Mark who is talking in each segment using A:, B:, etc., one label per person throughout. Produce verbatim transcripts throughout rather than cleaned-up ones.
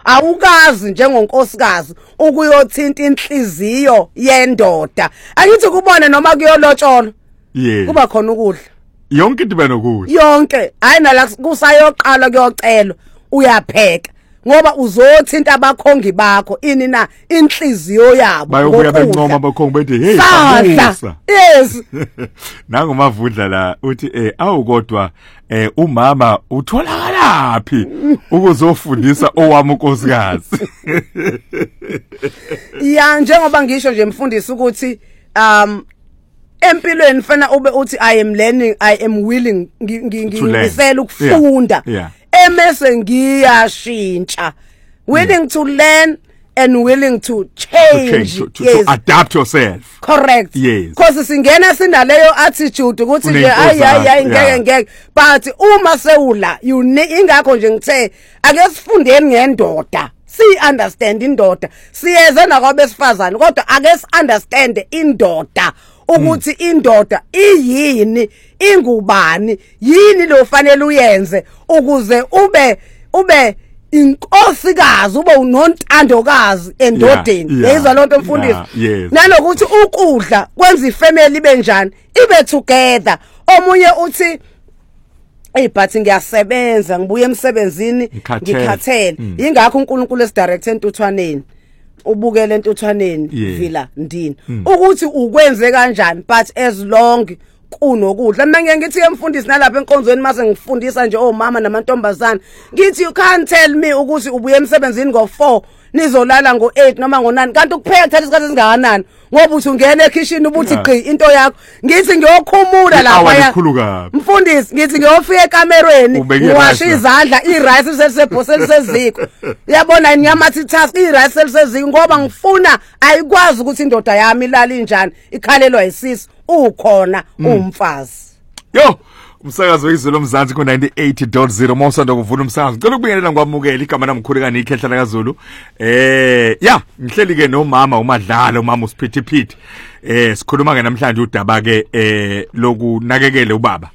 A: awukazi njengonkosikazi ukuyothinta inhliziyo yendoda angithi kubone noma kuyolotsholwa kuba khona ukudla
B: yonke into benokudla
A: yonke hayi nala kusayoqala kuyocelwa uyapheka ngoba uzothinta abakhongi bakho ini na inhliziyo yabo
B: bayobuya bencoma abakhongi bethi hey
A: sabusa yes
B: nangu mavudla la uthi eh awukodwa eh umama utholakalaphi ukuzofundisa owami unkosikazi
A: ya njengoba ngisho nje mfundisi ukuthi um empilweni fana ube uthi I am learning I am willing ngisela ukufunda emese ngiyashintsha willing to learn and willing to change,
B: to, change to, to,
A: yes.
B: to adapt yourself
A: correct
B: yes
A: because singena sinaleyo attitude ukuthi nje ayi ayi ngeke ngeke but uma sewula you ingakho nje ngithe ake sifundeni ngendoda si understand indoda siyeza nakwabesifazane kodwa ake si understand indoda ukuthi indoda iyini ingubani yini lo fanele uyenze ukuze ube ube inkosikazi ube unontandokazi endodeni yezwa lonto mfundisi nanokuthi ukudla kwenza ifamily benjani ibe together omunye uthi hey but ngiyasebenza ngibuye emsebenzini ngikhathele ingakho uNkulunkulu esidirect entuthwaneni ubukele entuthwaneni vila ndini ukuthi ukwenze kanjani but as long kunokudla mina ngeke ngithi emfundisi nalapha enkonzweni mase ngifundisa nje omama namantombazana ngithi you can't tell me ukuthi ubuye emsebenzini ngo four nizolala ngo eight noma ngo nine kanti ukupheka thatha isikhathi esingakanani ngoba uthi ungena ekitchen ubuthi gqi into yakho ngithi ngiyokhumula lapha mfundisi ngithi ngiyofika ekamerweni ngiwasha izandla irice selisebhoseni seziko uyabona inyamathi task irice seliseziko ngoba ngifuna ayikwazi ukuthi indoda yami ilala injani ikhalelwa yisisi ukhona umfazi
B: yo umsakazo wezolo mzansi ku ninety-eight point zero mawusanda kuvula umsakazo ngicela ukubingelela ngwamukela igama nami mkhulu kani ikhehla kaZulu eh ya ngihleli ke nomama uMadlala umama uSiphithiphithi eh sikhuluma ke namhlanje udaba ke eh lokunakekele ubaba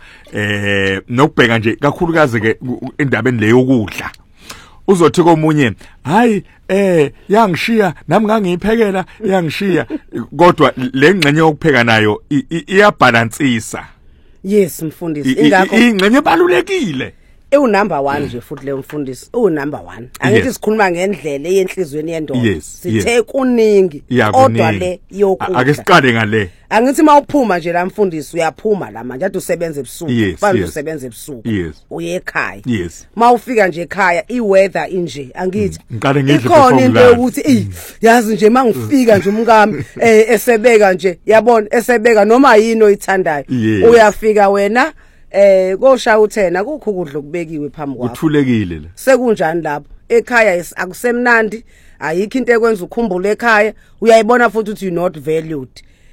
B: eh nokubheka nje kakhulukazi ke endabeni leyo ukudla uzothi komunye hayi eh yangishiya nami ngangiyiphekela yangishiya kodwa lengcenye yokupheka nayo iyabalansisa
A: yes mfundisi ingakho
B: ingcenye ebalulekile
A: ewu number one nje futhi le mfundisi u number one angithi sikhuluma ngendlela eyenhlizweni yendoda sithe kuningi kodwa le yokudla
B: ake siqale ngale
A: angithi mawuphuma nje la mfundisi uyaphuma la manje athi usebenza ebusuku fanele usebenza ebusuku uye ekhaya mawufika nje ekhaya iweather inje angithi ikhona into ukuthi eh yazi nje mangifika nje umkami eh esebeka nje yabona esebeka noma yini oyithandayo uyafika wena eh koshaya uthena kukho ukudla okubekiwe phambi kwakho
B: uthulekile la
A: sekunjani lapho ekhaya akusemnandi ayikho into ekwenza ukhumbule ekhaya uyayibona futhi ukuthi you not valued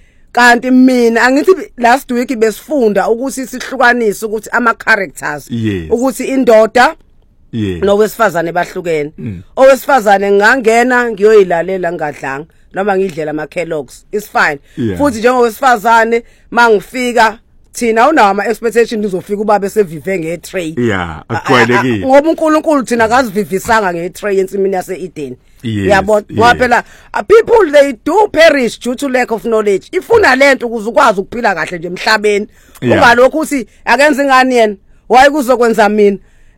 A: kanti mina angithi last week besifunda ukuthi sihlukanise ukuthi ama characters ukuthi indoda nowesifazane bahlukene owesifazane ngangena ngiyoyilalela ngadlanga noma ngidlela ama Kellogg's is fine futhi njengowesifazane mangifika thina unawo ama expectation uzofika ubaba esevive nge tray
B: yeah akwelekile
A: ngoba uNkulunkulu thina akazivivisanga nge tray ensimini yase Eden uyabona ngoba phela people they do perish due to lack of knowledge ifuna lento ukuze ukwazi ukuphila kahle nje emhlabeni ungalokho uthi akenza ingane yena waye kuzokwenza mina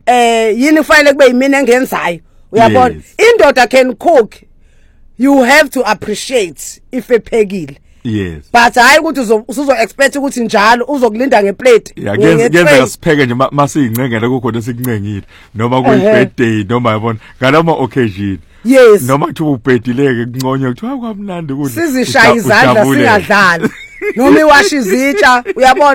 A: eh yini kufanele kube yimina engenzayo uyabona indoda can cook you have to appreciate if ephekile
B: yes
A: but hayi ukuthi uzo expect ukuthi njalo uzokulinda ngeplate
B: ngenza sipheke nje masiyingcengela kukhona esikuncengile noma kuyi birthday noma yabona ngalama occasion
A: yes
B: noma kuthi ubhedileke kunconya ukuthi hayi kwamnandi ukuthi
A: sizishaya izandla singadlali noma iwashi izitsha uyabona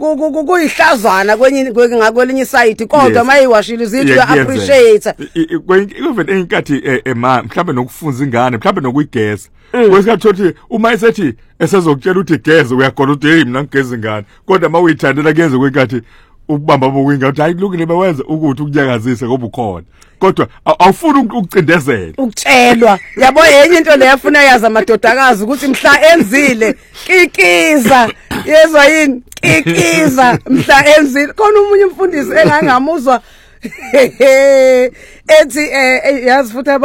A: kuyihlazana kwenye ngakwelinye side kodwa mayiwashila izitsha uya appreciate
B: even enkathi ema mhlambe nokufunza ingane mhlambe nokuyigeza kwesikhathi uthi uma esethi esezokutshela ukuthi igeze uyagona uthi hey mina ngigeza ingane kodwa mawuyithandela kuyenze kwenkathi ukubamba bokwinga uthi hayi kulungile bewenza ukuthi ukunyakazisa ngoba ukhona kodwa awufuni ukucindezela
A: ukutshelwa yabo yenye into leyafuna yazi amadodakazi ukuthi mhla enzile kikiza yezwa yini kikiza mhla enzile khona umunye umfundisi engangamuzwa ethi yazi futhi